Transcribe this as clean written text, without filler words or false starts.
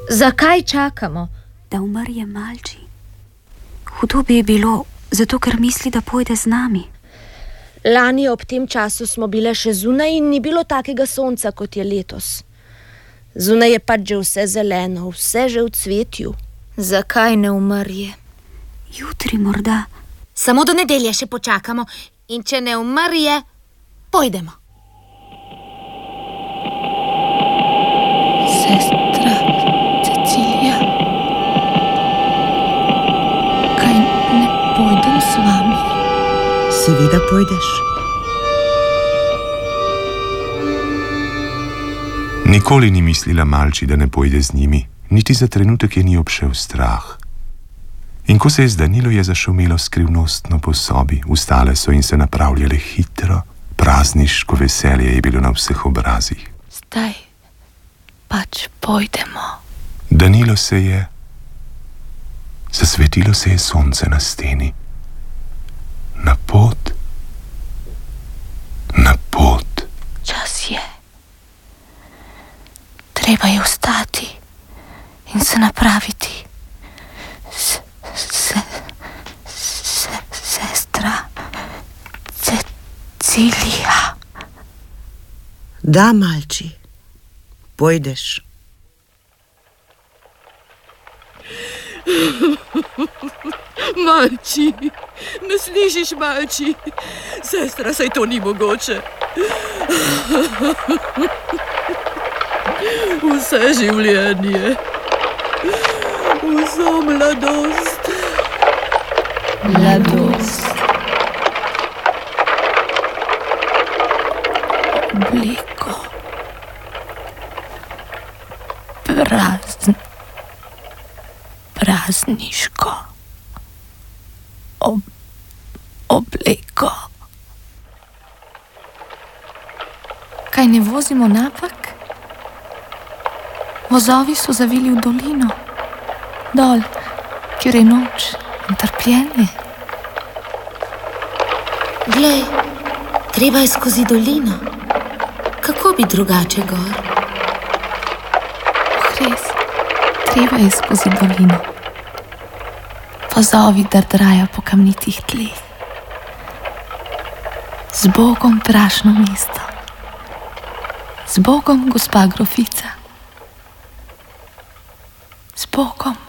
Zakaj čakamo? Da umrje Malči. Hudo bi je bilo, zato ker misli, da pojde z nami. Lani ob tem času smo bile še zunaj in ni bilo takega sonca, kot je letos. Zunaj je pač že vse zeleno, vse že v cvetju. Zakaj ne umrje? Jutri morda. Samo do nedelje še počakamo in če ne umrje, pojdemo. Sestra Cecilija, kaj ne pojdem s vami? Seveda pojdeš. Nikoli ni mislila Malči, da ne pojde z njimi, niti za trenutek je ni obšel strah. In ko se je zdanilo, je zašumelo skrivnostno po sobi, vstale so in se napravljale hitro, prazniško veselje je bilo na vseh obrazih. Zdaj pač pojdemo. Danilo se je, zasvetilo se je sonce na steni. Na pot, na pot. Čas je. Treba je vstati in se napraviti. Sestra Cecilija. Da, Malči, pojdeš. Malči, me slišiš, Malči? Sestra, saj to ni mogoče. Vse življenje, vso mladost. Obliko. Prazniško. Obleko. Kaj ne vozimo napak? Vozovi so zavili v dolino, dol, kjer je noč in trpljenje. Glej, treba je skozi dolino. Kako bi drugače gor? Res, treba je skozi dolino. Vozovi drdrajo po kamnitih tleh. Z Bogom, prašno mesto. Z Bogom, gospa grofica. Z Bogom.